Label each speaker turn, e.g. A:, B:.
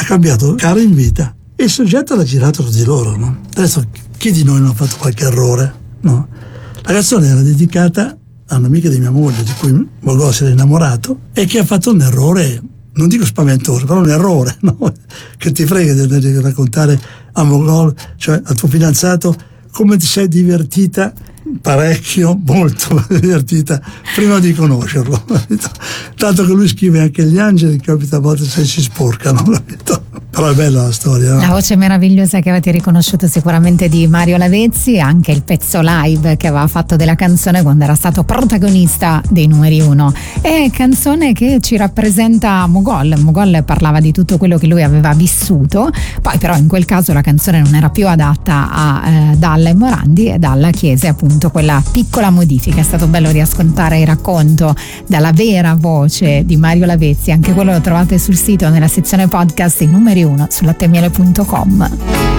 A: cambiato cara in vita. E il soggetto l'ha girato su di loro, no? Adesso chi di noi non ha fatto qualche errore, no? La canzone era dedicata a un'amica di mia moglie di cui Mogol si era innamorato e che ha fatto un errore, non dico spaventoso, però un errore, no? Che ti frega di raccontare a Mogol, cioè al tuo fidanzato, come ti sei divertita parecchio, molto divertita prima di conoscerlo, tanto che lui scrive anche gli angeli capita a volte se si sporcano, però è bella la storia, no?
B: La voce meravigliosa che avete riconosciuto sicuramente di Mario Lavezzi, anche il pezzo live che aveva fatto della canzone quando era stato protagonista dei numeri 1. È canzone che ci rappresenta Mogol parlava di tutto quello che lui aveva vissuto, poi però in quel caso la canzone non era più adatta a Dalla e Morandi, e Dalla chiese appunto quella piccola modifica. È stato bello riascoltare il racconto dalla vera voce di Mario Lavezzi, anche quello lo trovate sul sito nella sezione podcast i numeri 1 su latemiele.com.